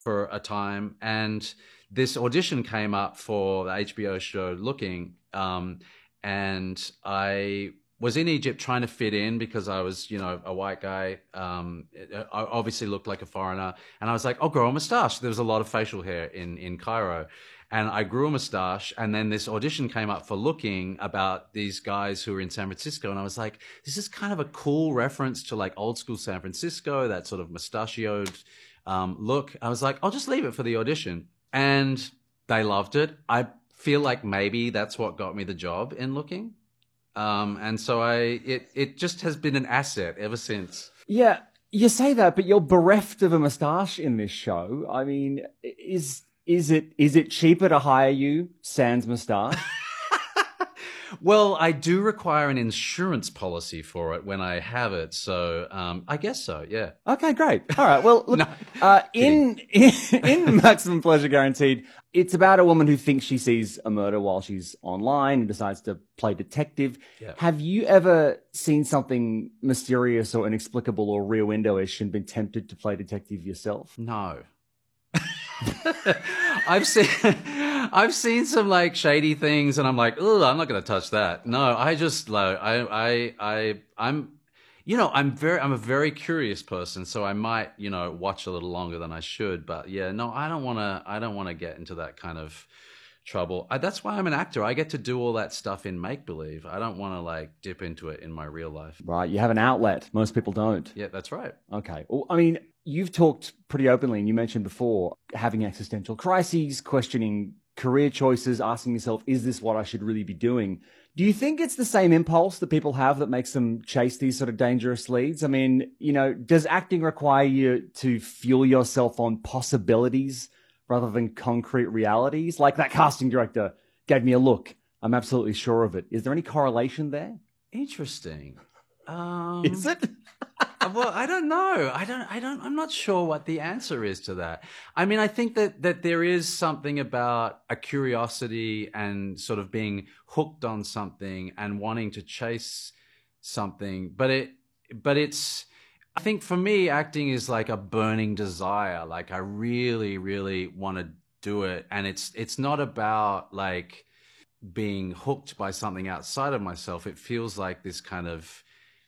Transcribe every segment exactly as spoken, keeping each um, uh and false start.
for a time, and this audition came up for the H B O show Looking, um, and I was in Egypt trying to fit in because I was, you know, a white guy. Um, I obviously looked like a foreigner, and I was like, "I'll grow a mustache." There was a lot of facial hair in in Cairo, and I grew a mustache. And then this audition came up for Looking about these guys who were in San Francisco, and I was like, "This is kind of a cool reference to like old school San Francisco, that sort of mustachioed um, look." I was like, "I'll just leave it for the audition," and they loved it. I feel like maybe that's what got me the job in Looking. Um, and so I, it, it just has been an asset ever since. Yeah, you say that, but you're bereft of a moustache in this show. I mean, is is it is it cheaper to hire you sans moustache? Well, I do require an insurance policy for it when I have it, so um, I guess so. Yeah. Okay, great. All right. Well, look, No, uh, in, in in Maximum Pleasure Guaranteed, it's about a woman who thinks she sees a murder while she's online and decides to play detective. Yeah. Have you ever seen something mysterious or inexplicable or Rear Window-ish and been tempted to play detective yourself? No. I've seen I've seen some like shady things, and I'm like, oh, I'm not going to touch that. No, I just like I I I I'm you know I'm very I'm a very curious person, so I might you know watch a little longer than I should. But yeah, no, I don't want to I don't want to get into that kind of trouble. I, that's why I'm an actor. I get to do all that stuff in make believe. I don't want to like dip into it in my real life. Right. You have an outlet. Most people don't. Yeah, that's right. Okay. Well, I mean, you've talked pretty openly, and you mentioned before having existential crises, questioning career choices, asking yourself, is this what I should really be doing? Do you think it's the same impulse that people have that makes them chase these sort of dangerous leads? I mean, you know, does acting require you to fuel yourself on possibilities rather than concrete realities? Like that casting director gave me a look. I'm absolutely sure of it. Is there any correlation there? Interesting. Um, Is it? Well, I don't know. I don't, I don't, I'm not sure what the answer is to that. I mean, I think that, that there is something about a curiosity and sort of being hooked on something and wanting to chase something. But it, but it's, I think for me, acting is like a burning desire. Like I really, really want to do it. And it's, it's not about like being hooked by something outside of myself. It feels like this kind of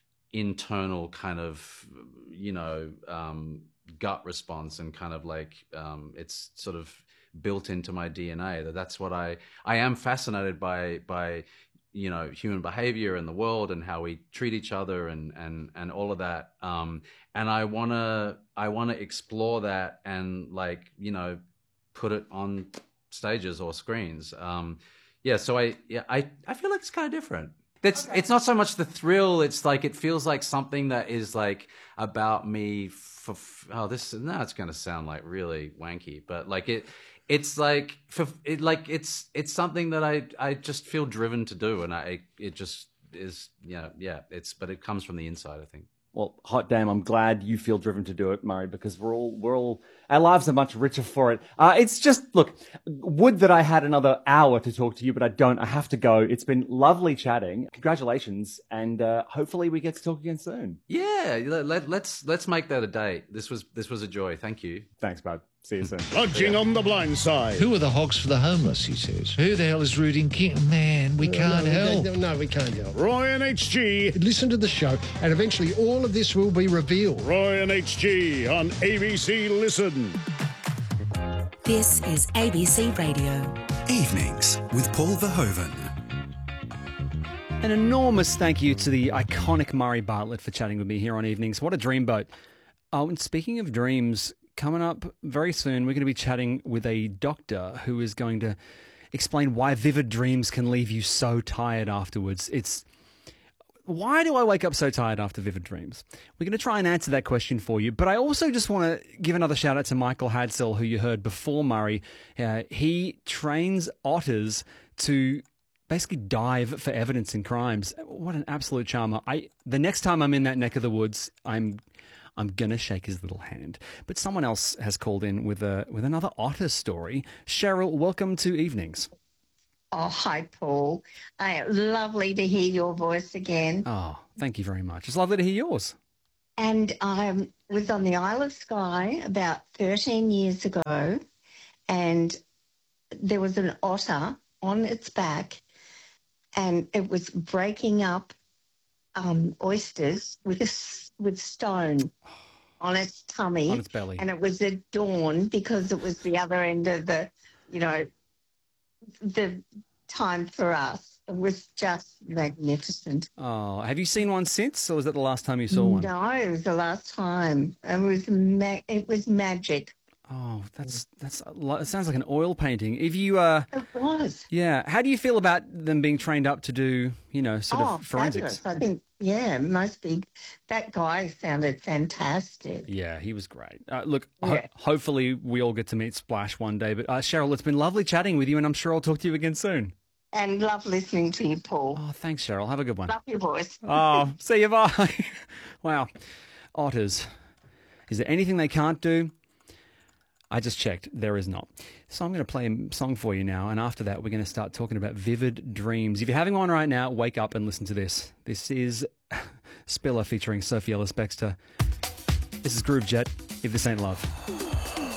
internal kind of, you know, um, gut response, and kind of like um, it's sort of built into my D N A. That that's what I I am fascinated by by you know human behavior and the world and how we treat each other and and and all of that. Um, and I wanna I wanna explore that and like you know put it on stages or screens. Um, yeah, so I yeah I I feel like it's kind of different. That's okay. It's not so much the thrill. It's like it feels like something that is like about me. For, oh, this now it's going to sound like really wanky, but like it, it's like for it like it's it's something that I I just feel driven to do, and I it just is yeah yeah. It's but it comes from the inside, I think. Well, hot damn, I'm glad you feel driven to do it, Murray, because we're all, we're all, our lives are much richer for it. Uh, it's just, look, would that I had another hour to talk to you, but I don't. I have to go. It's been lovely chatting. Congratulations. And uh, hopefully we get to talk again soon. Yeah, let, let's let's make that a date. This was this was a joy. Thank you. Thanks, bud. See you soon. Lodging on the blind side. Who are the hogs for the homeless, he says. Who the hell is Rooting King? Man, we can't no, help. No, no, we can't help. Roy and H G. Listen to the show, and eventually all of this will be revealed. Roy and H G on A B C Listen. This is A B C Radio. Evenings with Paul Verhoeven. An enormous thank you to the iconic Murray Bartlett for chatting with me here on Evenings. What a dreamboat. Oh, and speaking of dreams, coming up very soon, we're going to be chatting with a doctor who is going to explain why vivid dreams can leave you so tired afterwards. It's why do I wake up so tired after vivid dreams? We're going to try and answer that question for you. But I also just want to give another shout out to Michael Hadsell, who you heard before, Murray. Uh, he trains otters to basically dive for evidence in crimes. What an absolute charmer. I the next time I'm in that neck of the woods, I'm I'm gonna shake his little hand. But someone else has called in with a with another otter story. Cheryl, welcome to Evenings. Oh, hi, Paul. Uh, lovely to hear your voice again. Oh, thank you very much. It's lovely to hear yours. And I was on the Isle of Skye about thirteen years ago, and there was an otter on its back, and it was breaking up um, oysters with a, s- with stone on its tummy. On its belly. And it was at dawn because it was the other end of the, you know, the time for us. It was just magnificent. Oh, have you seen one since, or was that the last time you saw one? No, it was the last time. It was ma- it was magic. Oh, that's that's a lo- it sounds like an oil painting. If you, uh, It was. yeah, how do you feel about them being trained up to do, you know, sort Oh, of forensics? fabulous. I think, yeah, must be. That guy sounded fantastic. Yeah, he was great. Uh, look, ho- Yeah. hopefully we all get to meet Splash one day. But uh, Cheryl, it's been lovely chatting with you, and I'm sure I'll talk to you again soon. And love listening to you, Paul. Oh, thanks, Cheryl. Have a good one. Love your voice. Oh, see you, bye. Wow. Otters. Is there anything they can't do? I just checked. There is not. So I'm going to play a song for you now, and after that, we're going to start talking about vivid dreams. If you're having one right now, wake up and listen to this. This is Spiller featuring Sophie Ellis-Bextor. This is Groove Jet, If This Ain't Love.